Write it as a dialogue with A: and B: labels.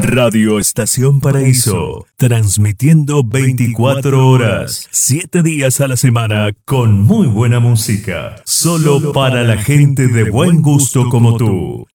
A: Radio Estación Paraíso, transmitiendo 24 horas, 7 días a la semana con muy buena música, solo para la gente de buen gusto como tú.